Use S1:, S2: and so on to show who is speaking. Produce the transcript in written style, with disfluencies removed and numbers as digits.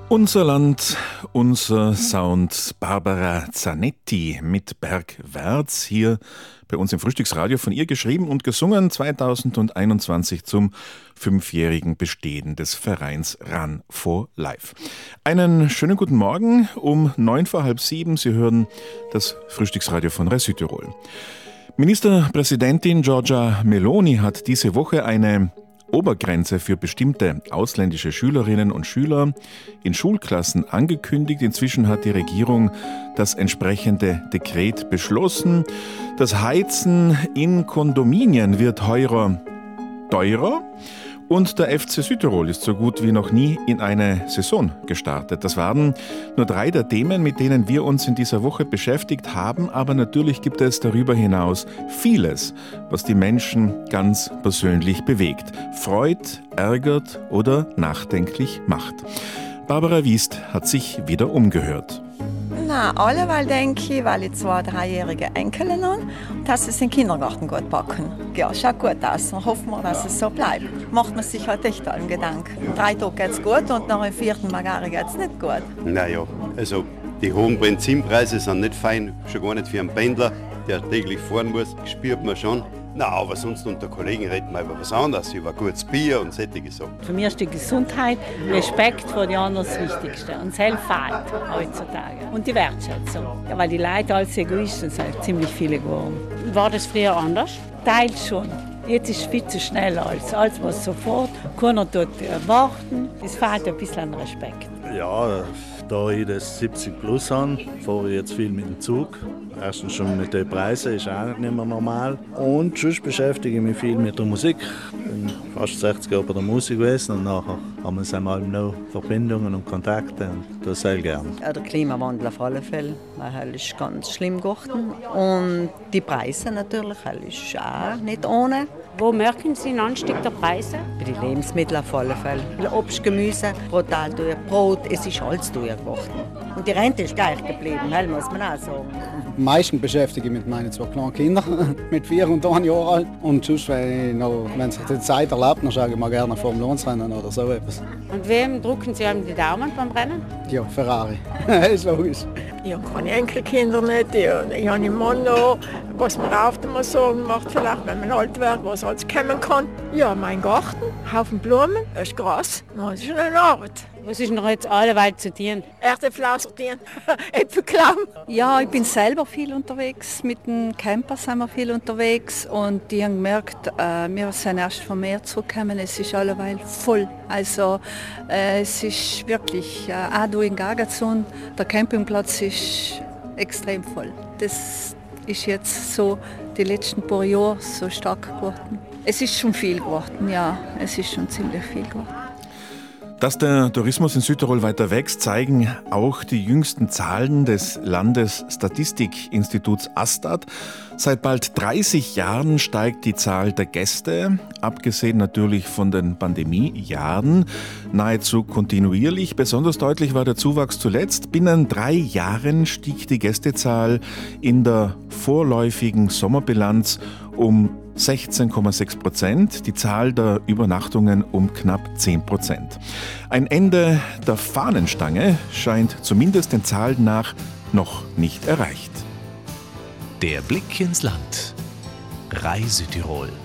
S1: Unser Land, unser Sound. Barbara Zanetti mit Bergwärts hier bei uns im Frühstücksradio, von ihr geschrieben und gesungen 2021 zum 5-jährigen Bestehen des Vereins Run for Life. Einen schönen guten Morgen um 6:45. Sie hören das Frühstücksradio von RAI Südtirol. Ministerpräsidentin Giorgia Meloni hat diese Woche eine Obergrenze für bestimmte ausländische Schülerinnen und Schüler in Schulklassen angekündigt. Inzwischen hat die Regierung das entsprechende Dekret beschlossen. Das Heizen in Kondominien wird teurer und der FC Südtirol ist so gut wie noch nie in eine Saison gestartet. Das waren nur 3 der Themen, mit denen wir uns in dieser Woche beschäftigt haben. Aber natürlich gibt es darüber hinaus vieles, was die Menschen ganz persönlich bewegt, freut, ärgert oder nachdenklich macht. Barbara Wiest hat sich wieder umgehört.
S2: Na, alleweil denke ich, weil ich 2 3-jährige Enkel habe, dass sie es in den Kindergarten gut packen. Ja, schaut gut aus. Und hoffen wir, dass es so bleibt. Macht man sich halt echt einen Gedanken. 3 Tage geht es gut und nach dem 4. Magari geht es nicht gut.
S3: Naja, also die hohen Benzinpreise sind nicht fein, schon gar nicht für einen Pendler, der täglich fahren muss, spürt man schon. Na, aber sonst unter Kollegen reden wir über was anderes, über gutes Bier und solche Sachen.
S4: Für mich ist die Gesundheit, Respekt vor den anderen das Wichtigste. Und das fehlt heutzutage. Und die Wertschätzung. Ja, weil die Leute als Egoisten sind ziemlich viele geworden.
S5: War das früher anders?
S4: Teils schon. Jetzt ist es viel zu schnell alles muss sofort. Keiner tut warten. Es fehlt ein bisschen an Respekt.
S6: Ja, da ich das 70 plus habe, fahre ich jetzt viel mit dem Zug. Erstens schon mit den Preisen, ist auch nicht mehr normal. Und sonst beschäftige ich mich viel mit der Musik. Ich bin fast 60 Jahre bei der Musik gewesen und nachher haben wir einmal noch Verbindungen und Kontakte und das sehr gerne.
S2: Ja, der Klimawandel auf alle Fälle, weil es ist ganz schlimm geworden. Und die Preise natürlich, das ist auch nicht ohne.
S5: Wo merken Sie einen Anstieg der Preise?
S2: Bei den Lebensmitteln auf alle Fälle. Obst, Gemüse, brutal teuer, Brot, es ist alles teuer geworden. Und die Rente ist gleich geblieben, muss man auch sagen.
S7: Am meisten beschäftige ich mich mit meinen 2 kleinen Kindern, mit 4 und 1 Jahre alt. Und sonst, wenn sich die Zeit erlaubt, dann schaue ich mal gerne Formel-1-Rennen oder so etwas.
S5: Und wem drücken Sie die Daumen beim Rennen?
S7: Ja, Ferrari, ist logisch.
S8: Ich habe keine Enkelkinder nicht, ich habe einen Mann noch, was man oft mal sagen macht, vielleicht wenn man alt wird, was alles kommen kann. Ja, mein Garten, Haufen Blumen, es ist Gras, das ist schon eine Arbeit.
S5: Was ist noch jetzt alleweil zu tun?
S8: Erdäpfel sortieren, Äpfel klauen.
S9: Ja, ich bin selber viel unterwegs, mit dem Camper sind wir viel unterwegs und die haben gemerkt, wir sind erst vom Meer zurückgekommen, es ist alleweil voll. Also es ist wirklich, auch hier in Gagazon, der Campingplatz ist extrem voll. Das ist jetzt so die letzten paar Jahre so stark geworden. Es ist schon viel geworden, ja, es ist schon ziemlich viel geworden.
S1: Dass der Tourismus in Südtirol weiter wächst, zeigen auch die jüngsten Zahlen des Landesstatistikinstituts ASTAT. Seit bald 30 Jahren steigt die Zahl der Gäste, abgesehen natürlich von den Pandemiejahren, nahezu kontinuierlich. Besonders deutlich war der Zuwachs zuletzt. Binnen 3 Jahren stieg die Gästezahl in der vorläufigen Sommerbilanz um 16,6%, die Zahl der Übernachtungen um knapp 10%. Ein Ende der Fahnenstange scheint zumindest den Zahlen nach noch nicht erreicht.
S10: Der Blick ins Land. RAI Südtirol.